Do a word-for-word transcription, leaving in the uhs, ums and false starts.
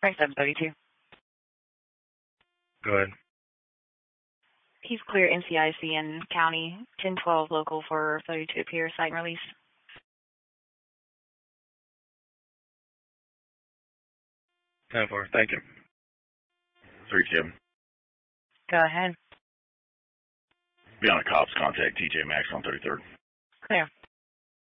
Frank seven thirty-two. Go ahead. He's clear N C I C and county, ten twelve local for thirty-two appear, site and release. ten four, thank you. three Kim. Go ahead. Be on a cops, contact T J Maxx on thirty-third. Clear.